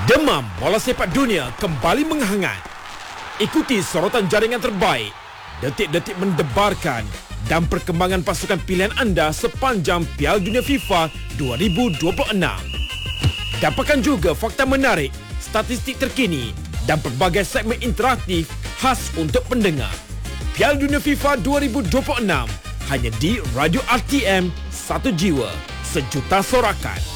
Demam bola sepak dunia kembali menghangat. Ikuti sorotan jaringan terbaik, detik-detik mendebarkan dan perkembangan pasukan pilihan anda sepanjang Piala Dunia FIFA 2026. Dapatkan juga fakta menarik, statistik terkini dan pelbagai segmen interaktif khas untuk pendengar. Piala Dunia FIFA 2026 hanya di Radio RTM, satu jiwa, sejuta sorakan.